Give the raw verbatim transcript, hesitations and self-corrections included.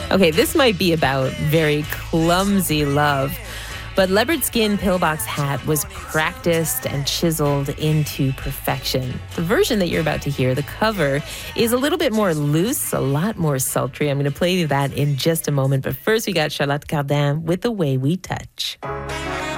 Okay, this might be about very clumsy love, but Leopard Skin Pillbox Hat was practiced and chiseled into perfection. The version that you're about to hear, the cover, is a little bit more loose, a lot more sultry. I'm going to play you that in just a moment, but first we got Charlotte Cardin with The Way We Touch.